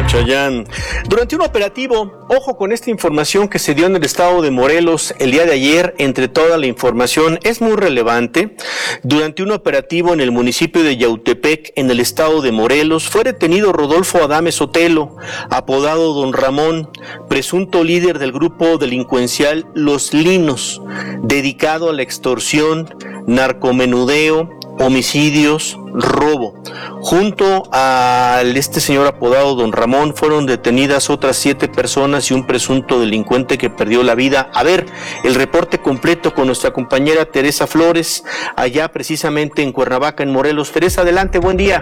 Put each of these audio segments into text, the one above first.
Chayán. Durante un operativo, ojo con esta información que se dio en el estado de Morelos el día de ayer, entre toda la información, es muy relevante. Durante un operativo en el municipio de Yautepec, en el estado de Morelos, fue detenido Rodolfo Adame Sotelo, apodado Don Ramón, presunto líder del grupo delincuencial Los Linos, dedicado a la extorsión, narcomenudeo, homicidios, robo. Junto a este señor apodado Don Ramón fueron detenidas otras 7 personas y un presunto delincuente que perdió la vida. A ver, el reporte completo con nuestra compañera Teresa Flores, allá precisamente en Cuernavaca, en Morelos. Teresa, adelante, buen día.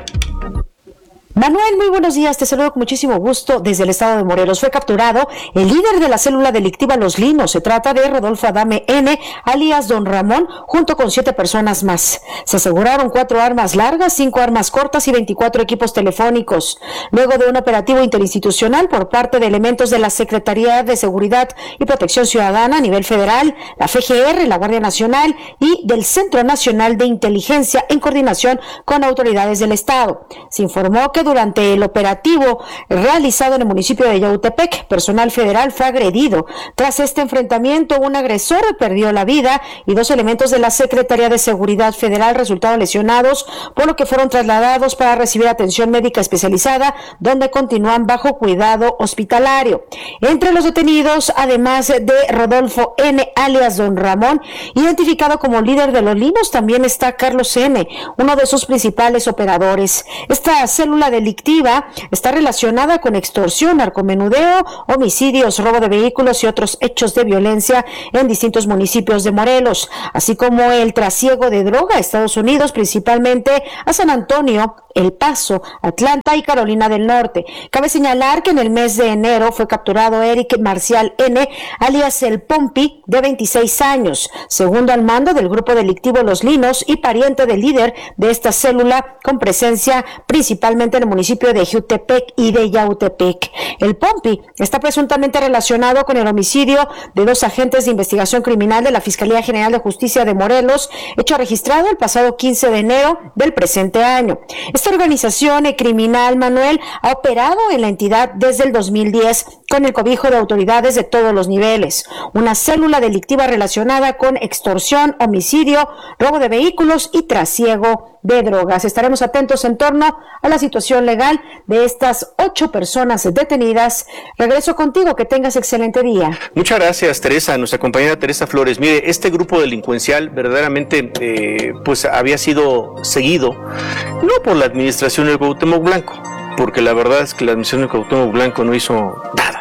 Manuel, muy buenos días, te saludo con muchísimo gusto desde el estado de Morelos. Fue capturado el líder de la célula delictiva Los Linos. Se trata de Rodolfo Adame N., alias Don Ramón, junto con 7 personas más. Se aseguraron 4 armas largas, 5 armas cortas y 24 equipos telefónicos. Luego de un operativo interinstitucional por parte de elementos de la Secretaría de Seguridad y Protección Ciudadana a nivel federal, la FGR, la Guardia Nacional y del Centro Nacional de Inteligencia en coordinación con autoridades del estado. Se informó que durante el operativo realizado en el municipio de Yautepec, personal federal fue agredido. Tras este enfrentamiento, un agresor perdió la vida y 2 elementos de la Secretaría de Seguridad Federal resultaron lesionados, por lo que fueron trasladados para recibir atención médica especializada, donde continúan bajo cuidado hospitalario. Entre los detenidos, además de Rodolfo N., alias Don Ramón, identificado como líder de Los Linos, también está Carlos N., uno de sus principales operadores. Esta célula delictiva está relacionada con extorsión, narcomenudeo, homicidios, robo de vehículos y otros hechos de violencia en distintos municipios de Morelos, así como el trasiego de droga a Estados Unidos, principalmente a San Antonio, El Paso, Atlanta y Carolina del Norte. Cabe señalar que en el mes de enero fue capturado Eric Marcial N., alias El Pompi, de 26 años, segundo al mando del grupo delictivo Los Linos y pariente del líder de esta célula, con presencia principalmente en el municipio de Jutepec y de Yautepec. El Pompi está presuntamente relacionado con el homicidio de 2 agentes de investigación criminal de la Fiscalía General de Justicia de Morelos, hecho registrado el pasado 15 de enero del presente año. Esta organización criminal, Manuel, ha operado en la entidad desde el 2010 con el cobijo de autoridades de todos los niveles. Una célula delictiva relacionada con extorsión, homicidio, robo de vehículos y trasiego de drogas. Estaremos atentos en torno a la situación legal de estas 8 personas detenidas. Regreso contigo, que tengas excelente día. Muchas gracias, Teresa, nuestra compañera Teresa Flores. Mire, este grupo delincuencial verdaderamente pues había sido seguido, no por la administración del Cuauhtémoc Blanco, porque la verdad es que la administración del Cuauhtémoc Blanco no hizo nada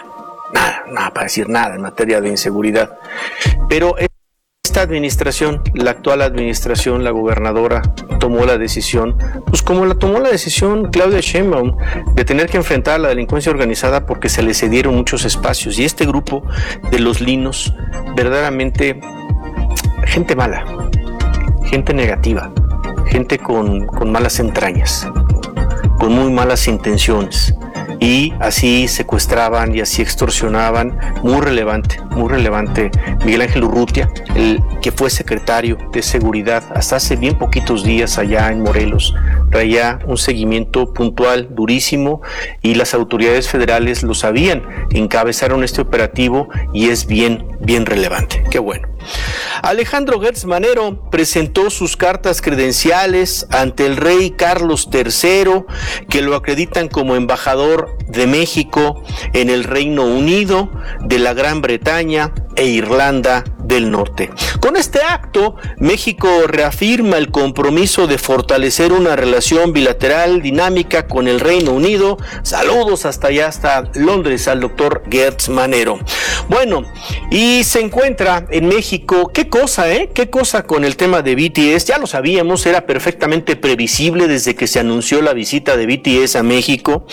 para decir nada en materia de inseguridad, pero esta administración, la actual administración, la gobernadora, tomó la decisión, pues como la tomó la decisión Claudia Sheinbaum, de tener que enfrentar a la delincuencia organizada porque se le cedieron muchos espacios. Y este grupo de Los Linos, verdaderamente, gente mala, gente negativa, gente con malas entrañas, con muy malas intenciones. Y así secuestraban y así extorsionaban. Muy relevante Miguel Ángel Urrutia, el que fue secretario de Seguridad hasta hace bien poquitos días allá en Morelos, traía un seguimiento puntual, durísimo, y las autoridades federales lo sabían, encabezaron este operativo y es bien relevante. Qué bueno. Alejandro Gertz Manero presentó sus cartas credenciales ante el rey Carlos III, que lo acreditan como embajador de México en el Reino Unido, de la Gran Bretaña e Irlanda del Norte. Con este acto, México reafirma el compromiso de fortalecer una relación bilateral dinámica con el Reino Unido. Saludos hasta allá, hasta Londres, al doctor Gertz Manero. Bueno, y se encuentra en México, qué cosa con el tema de BTS. Ya lo sabíamos, era perfectamente previsible desde que se anunció la visita de BTS a México.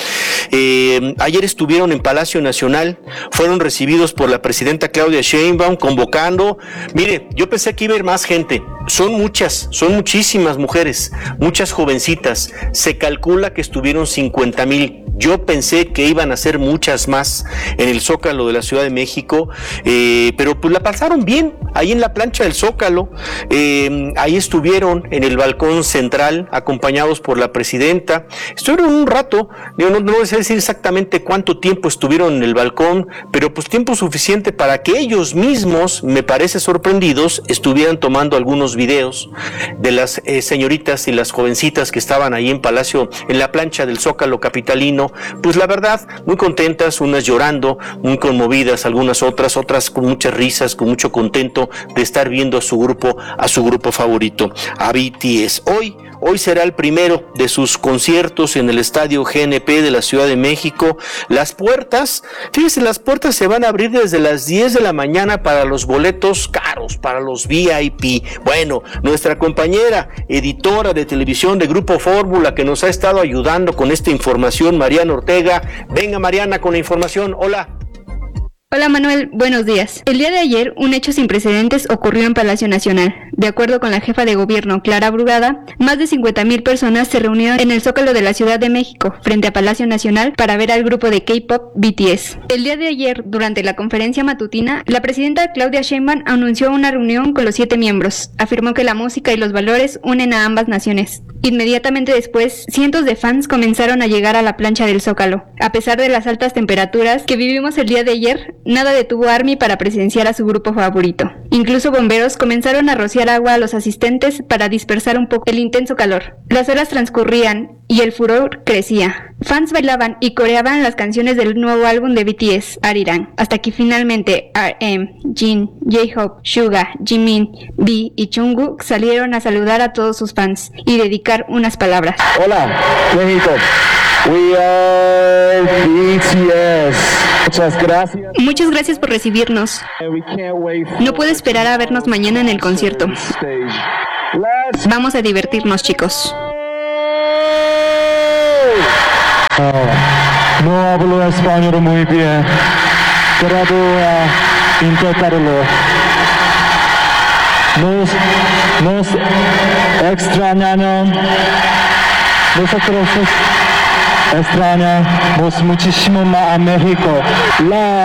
Ayer estuvieron en Palacio Nacional, fueron recibidos por la presidenta Claudia Sheinbaum, convocando. Mire, yo pensé que iba a ir más gente. Son muchísimas mujeres, muchas jovencitas. Se calcula que estuvieron 50,000. Yo pensé que iban a ser muchas más en el Zócalo de la Ciudad de México, pero pues la pasaron bien ahí en la plancha del Zócalo. Ahí estuvieron en el balcón central acompañados por la presidenta. Estuvieron un rato, no sé decir exactamente cuánto tiempo estuvieron en el balcón, pero pues tiempo suficiente para que ellos mismos, me parece sorprendidos, estuvieran tomando algunos videos de las señoritas y las jovencitas que estaban ahí en Palacio, en la plancha del Zócalo capitalino. Pues la verdad, muy contentas, unas llorando, muy conmovidas, algunas otras con muchas risas, con mucho contento de estar viendo a su grupo favorito, a BTS. Hoy será el primero de sus conciertos en el Estadio GNP de la Ciudad de México. Las puertas se van a abrir desde las 10 de la mañana para los boletos caros, para los VIP. Bueno, nuestra compañera editora de televisión de Grupo Fórmula, que nos ha estado ayudando con esta información, Mariana Ortega. Venga, Mariana, con la información. Hola. Hola Manuel, buenos días. El día de ayer, un hecho sin precedentes ocurrió en Palacio Nacional. De acuerdo con la jefa de gobierno, Clara Brugada, más de 50,000 personas se reunieron en el Zócalo de la Ciudad de México, frente a Palacio Nacional, para ver al grupo de K-pop BTS. El día de ayer, durante la conferencia matutina, la presidenta Claudia Sheinbaum anunció una reunión con los 7 miembros. Afirmó que la música y los valores unen a ambas naciones. Inmediatamente después, cientos de fans comenzaron a llegar a la plancha del Zócalo. A pesar de las altas temperaturas que vivimos el día de ayer, nada detuvo a ARMY para presenciar a su grupo favorito. Incluso bomberos comenzaron a rociar agua a los asistentes para dispersar un poco el intenso calor. Las horas transcurrían y el furor crecía. Fans bailaban y coreaban las canciones del nuevo álbum de BTS, Arirang, hasta que finalmente RM, Jin, J-Hope, Suga, Jimin, V y Jungkook salieron a saludar a todos sus fans y dedicar unas palabras. Hola, México. We are BTS. Muchas gracias. Muchas gracias por recibirnos. No puedo esperar a vernos mañana en el concierto. Vamos a divertirnos, chicos. No hablo español muy bien, pero voy a intentarlo. Nos extrañaron. Nosotros extrañamos muchísimo a México. La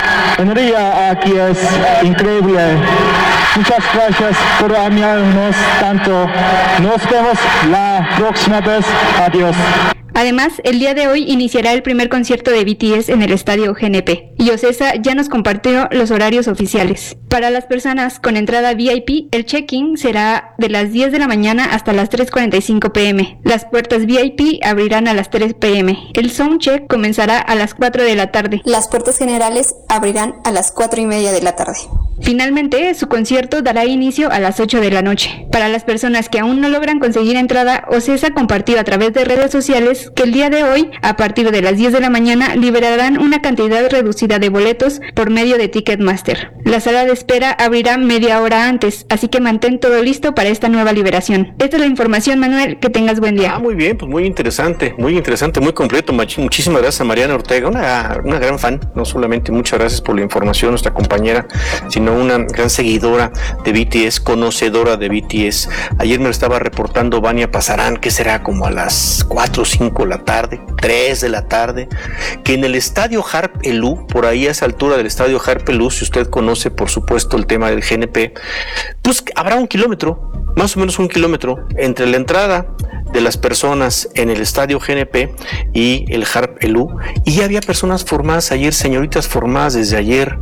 energía aquí es increíble. Muchas gracias por amarnos tanto. Nos vemos la próxima vez. Adiós. Además, el día de hoy iniciará el primer concierto de BTS en el Estadio GNP, y Ocesa ya nos compartió los horarios oficiales. Para las personas con entrada VIP, el check-in será de las 10 de la mañana hasta las 3:45 p.m. Las puertas VIP abrirán a las 3 p.m. El soundcheck comenzará a las 4 de la tarde. Las puertas generales abrirán a las 4:30 de la tarde. Finalmente, su concierto dará inicio a las 8 de la noche. Para las personas que aún no logran conseguir entrada, Ocesa compartió a través de redes sociales que el día de hoy, a partir de las 10 de la mañana, liberarán una cantidad reducida de boletos por medio de Ticketmaster. La sala de espera abrirá media hora antes, así que mantén todo listo para esta nueva liberación. Esta es la información, Manuel, que tengas buen día. Muy bien, pues muy interesante, muy completo. Muchísimas gracias a Mariana Ortega, una gran fan, no solamente muchas gracias por la información, nuestra compañera, sino una gran seguidora de BTS, conocedora de BTS. Ayer me lo estaba reportando Vania Pasarán, que será como a las 4 o 5 de la tarde, 3 de la tarde, que en el estadio Harp Elú, por ahí a esa altura del estadio Harp Elú, si usted conoce por supuesto el tema del GNP, pues habrá más o menos un kilómetro entre la entrada de las personas en el estadio GNP y el Harp Elú, y ya había personas formadas ayer, señoritas formadas desde ayer.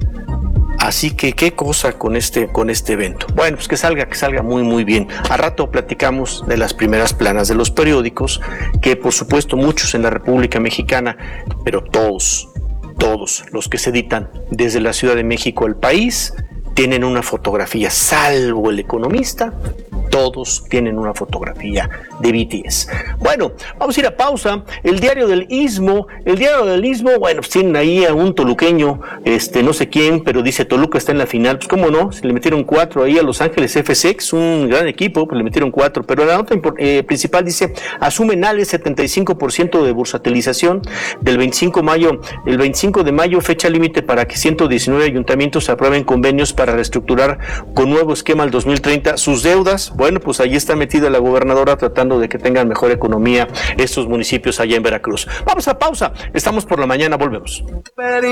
Así que qué cosa con este evento. Bueno, pues que salga muy bien. A rato platicamos de las primeras planas de los periódicos, que por supuesto muchos en la República Mexicana, pero todos los que se editan desde la Ciudad de México al país tienen una fotografía, salvo El Economista, todos tienen una fotografía de BTS. Bueno, vamos a ir a pausa. El Diario del Istmo, bueno, pues tienen ahí a un toluqueño, no sé quién, pero dice Toluca está en la final, pues cómo no, se le metieron 4 ahí a Los Ángeles FC, que es un gran equipo, pues le metieron 4, pero la nota principal dice, asume Nales 75% de bursatilización del 25 de mayo, fecha límite para que 119 ayuntamientos aprueben convenios para reestructurar con nuevo esquema al 2030 sus deudas. Bueno, pues ahí está metida la gobernadora tratando de que tengan mejor economía estos municipios allá en Veracruz. Vamos a pausa, estamos por la mañana, volvemos.